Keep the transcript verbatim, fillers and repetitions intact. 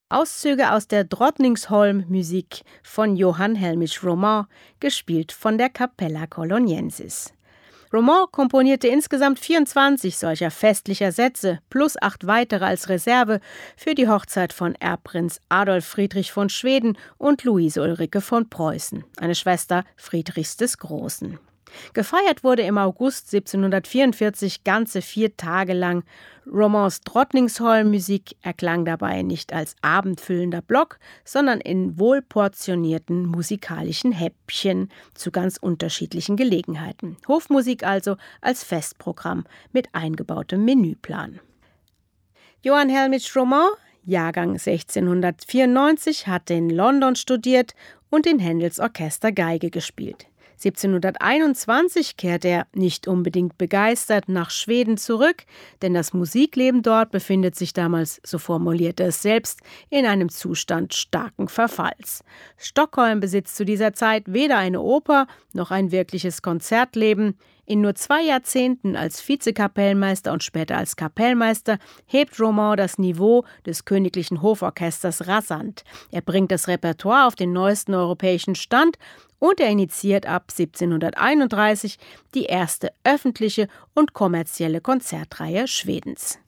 Auszüge aus der Drottningholm-Musik von Johann Hellmich Roman, gespielt von der Capella Coloniensis. Roman komponierte insgesamt vierundzwanzig solcher festlicher Sätze plus acht weitere als Reserve für die Hochzeit von Erbprinz Adolf Friedrich von Schweden und Luise Ulrike von Preußen, eine Schwester Friedrichs des Großen. Gefeiert wurde im August siebzehnhundertvierundvierzig ganze vier Tage lang. Romans Drottningholm-Musik erklang dabei nicht als abendfüllender Block, sondern in wohlportionierten musikalischen Häppchen zu ganz unterschiedlichen Gelegenheiten. Hofmusik also als Festprogramm mit eingebautem Menüplan. Johann Hellmich Roman, Jahrgang sechzehnhundertvierundneunzig, hatte in London studiert und in Händels Orchester Geige gespielt. siebzehnhunderteinundzwanzig kehrte er, nicht unbedingt begeistert, nach Schweden zurück, denn das Musikleben dort befindet sich damals, so formulierte es selbst, in einem Zustand starken Verfalls. Stockholm besitzt zu dieser Zeit weder eine Oper noch ein wirkliches Konzertleben. In nur zwei Jahrzehnten als Vizekapellmeister und später als Kapellmeister hebt Roman das Niveau des Königlichen Hoforchesters rasant. Er bringt das Repertoire auf den neuesten europäischen Stand und er initiiert ab siebzehnhunderteinunddreißig die erste öffentliche und kommerzielle Konzertreihe Schwedens.